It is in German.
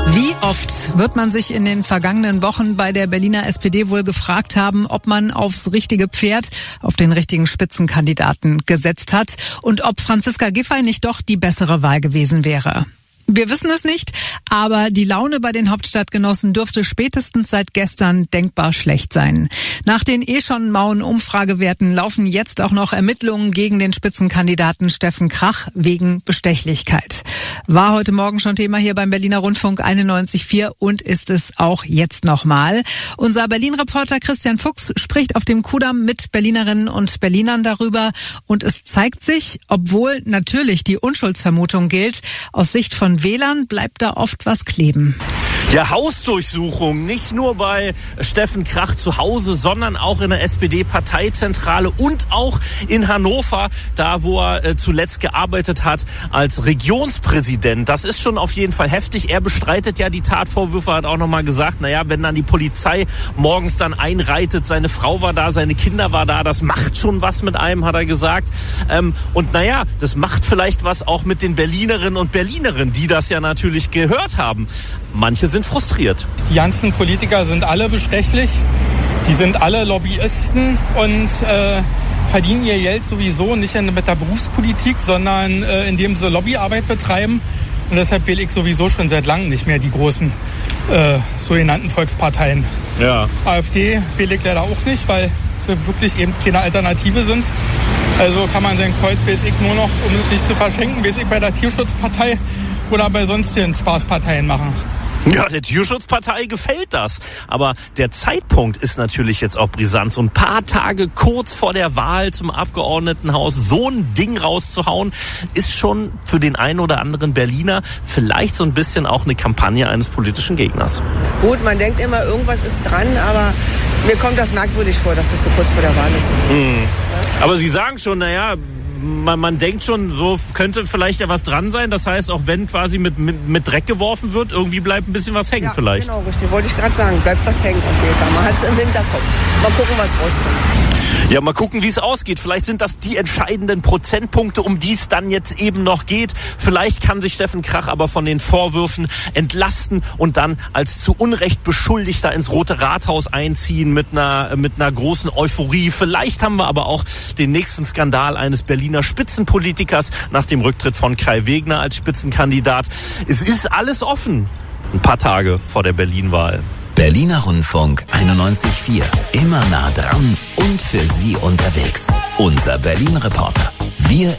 Wie oft wird man sich in den vergangenen Wochen bei der Berliner SPD wohl gefragt haben, ob man aufs richtige Pferd, auf den richtigen Spitzenkandidaten gesetzt hat und ob Franziska Giffey nicht doch die bessere Wahl gewesen wäre? Wir wissen es nicht, aber die Laune bei den Hauptstadtgenossen dürfte spätestens seit gestern denkbar schlecht sein. Nach den schon mauen Umfragewerten laufen jetzt auch noch Ermittlungen gegen den Spitzenkandidaten Steffen Krach wegen Bestechlichkeit. War heute Morgen schon Thema hier beim Berliner Rundfunk 91.4 und ist es auch jetzt nochmal. Unser Berlin-Reporter Christian Fuchs spricht auf dem Kudamm mit Berlinerinnen und Berlinern darüber und es zeigt sich, obwohl natürlich die Unschuldsvermutung gilt, aus Sicht von Wählern bleibt da oft was kleben. Ja, Hausdurchsuchung, nicht nur bei Steffen Krach zu Hause, sondern auch in der SPD-Parteizentrale und auch in Hannover, da wo er zuletzt gearbeitet hat als Regionspräsident. Das ist schon auf jeden Fall heftig. Er bestreitet ja die Tatvorwürfe, hat auch nochmal gesagt, wenn dann die Polizei morgens dann einreitet, seine Frau war da, seine Kinder war da, das macht schon was mit einem, hat er gesagt. Und das macht vielleicht was auch mit den Berlinerinnen und Berlinerinnen, die das ja natürlich gehört haben. Manche sind frustriert. Die ganzen Politiker sind alle bestechlich, die sind alle Lobbyisten und verdienen ihr Geld sowieso nicht mit der Berufspolitik, sondern indem sie Lobbyarbeit betreiben. Und deshalb wähle ich sowieso schon seit langem nicht mehr die großen sogenannten Volksparteien. Ja. AfD wähle ich leider auch nicht, weil sie wirklich eben keine Alternative sind. Also kann man sein Kreuz, weiß ich, nur noch, um es nicht zu verschenken, weiß ich, bei der Tierschutzpartei oder bei sonstigen Spaßparteien machen. Ja, der Tierschutzpartei gefällt das. Aber der Zeitpunkt ist natürlich jetzt auch brisant. So ein paar Tage kurz vor der Wahl zum Abgeordnetenhaus so ein Ding rauszuhauen, ist schon für den einen oder anderen Berliner vielleicht so ein bisschen auch eine Kampagne eines politischen Gegners. Gut, man denkt immer, irgendwas ist dran, aber mir kommt das merkwürdig vor, dass das so kurz vor der Wahl ist. Aber Sie sagen schon, man denkt schon, so könnte vielleicht ja was dran sein. Das heißt, auch wenn quasi mit Dreck geworfen wird, irgendwie bleibt ein bisschen was hängen, ja, vielleicht. Genau, richtig. Wollte ich gerade sagen. Bleibt was hängen auf jeden Fall. Man hat es im Hinterkopf. Mal gucken, was rauskommt. Ja, mal gucken, wie es ausgeht. Vielleicht sind das die entscheidenden Prozentpunkte, um die es dann jetzt eben noch geht. Vielleicht kann sich Steffen Krach aber von den Vorwürfen entlasten und dann als zu Unrecht Beschuldigter ins Rote Rathaus einziehen mit einer großen Euphorie. Vielleicht haben wir aber auch den nächsten Skandal eines Berliner Spitzenpolitikers nach dem Rücktritt von Kai Wegner als Spitzenkandidat. Es ist alles offen. Ein paar Tage vor der Berlin-Wahl. Berliner Rundfunk 91.4. Immer nah dran und für Sie unterwegs. Unser Berlin-Reporter. Wir